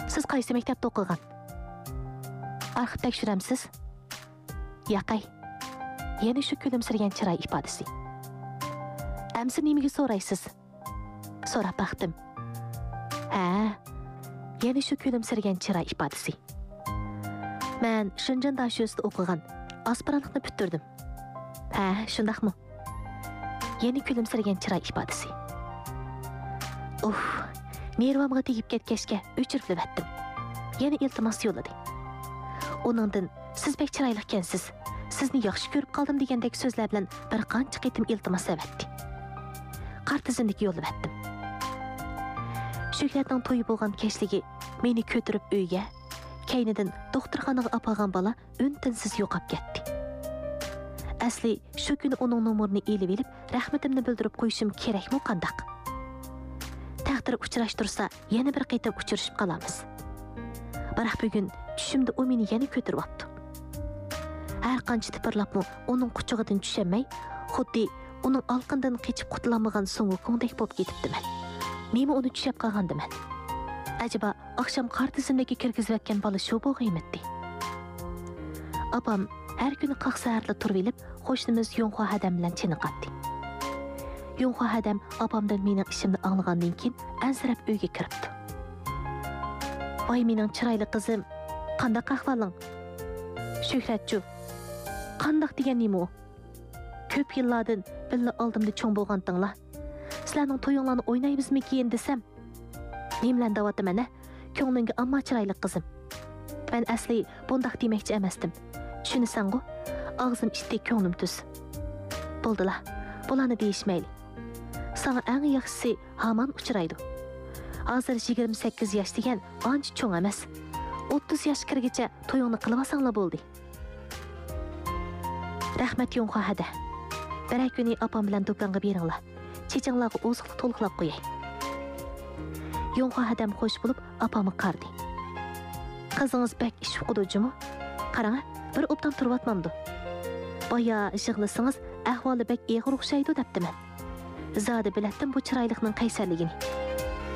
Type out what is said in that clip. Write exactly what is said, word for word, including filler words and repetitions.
Siz qaysi maktabda o'qigan? Arxiv tekshiramsiz? Yaqay. Yana shu kulimsirgan chiroy ifodasi. Amsi nimaga so'raysiz? So'rab baxtim. Ha, yana shu kulimsirgan chiroy ifodasi. Men Shunjan dashusida o'qigan, aspirantlikni bitirdim. Ha, shundaqmi? Yana kulimsirgan chiroy ifodasi. Uf, nervamga tegib ketgachga o'chirib etdim. Yana iltimos yo'lladi. Onundan siz bek chiroyli ekansiz. Sizni yaxshi ko'rib qoldim degandek so'zlar bilan bir qancha qitim iltimos etdi. Qartizimdagi yo'llab etdim. Shuhratning to'yi bo'lgan kechligi meni ko'tirib uyga, kaynidan doktorxonaga apagan bola untinsiz yo'qab ketdi. Asli shu kuni uning nomerini elib elib, rahmatimni bildirib qo'yishim kerakmi qandaq? Taqdir uchrashtirsa, yana bir qitim uchrashib qolamiz. Biroq bugun tushimda u meni yana ko'tirib oldi. Har qancha tipirlabmi uning quchog'idan tushamay, xuddi uning olqindan qechib qutulamagan so'ngukondek bo'lib ketibdiman. Men uni tushab qolgandiman. Acaba oqshom qartizimdagi kirgizayotgan bola shu bo'lg'aymitdi? Opam har kuni qaqsaarda turib elib, qo'shnimiz Yonxo Hadam bilan chiniqatdi. Yonxo Hadam opamdan mening ishimni anglagandan keyin ansirab uyga kiribdi. Voy mening chiroyli qizim, qanday ahvoling? Shuhratchu, qandoq degan nima u? Ko'p yillardan billa oldimda cho'ng bo'lgandinglar. Sizlarning to'yinglarni o'ynaymizmi keyin desam, nimlan da'vatman-a? Ko'nglingga amma chiroyli qizim. Men asli bundaq demoqchi emasdim. Tushunasan-ku? Og'zim ishda ko'nglim tuz. Bo'ldilar. Bularni deyishmayli. Sana eng yaxshisi hamon uchraydi. Hozir yigirma sakkiz yosh degan ancha cho'ng emas. o'ttiz yosh kirgacha to'yingni qilib olsanglar bo'ldi. Rahmat Yonxo Hada. Bir kuni opam bilan do'konga beringlar. Chechinglarga oziqlik to'liqlab qo'yay. Yonxo Hadam xo'sh bo'lib opamni qardi. Qizingiz bek ish o'qidujimi? Qarang, bir obdan turibotmamdi. Boya yig'lasangiz ahvoli bek eg'ir o'xshaydi debdiman. Zodi bilatdim bu chiroylikning qaysarligini.